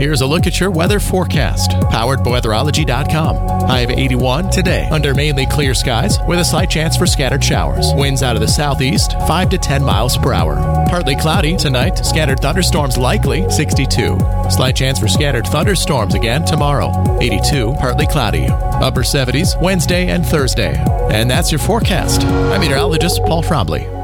Here's a look at your weather forecast, powered by weatherology.com. High of 81 today, under mainly clear skies with a slight chance for scattered showers. Winds out of the southeast, 5 to 10 miles per hour. Partly cloudy tonight, scattered thunderstorms likely, 62. Slight chance for scattered thunderstorms again tomorrow, 82, partly cloudy. Upper 70s Wednesday and Thursday. And that's your forecast. I'm meteorologist Paul Frombley.